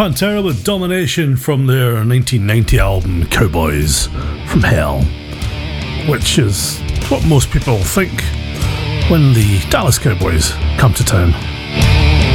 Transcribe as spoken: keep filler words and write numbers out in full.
Pantera with Domination from their nineteen ninety album Cowboys from Hell, which is what most people think when the Dallas Cowboys come to town.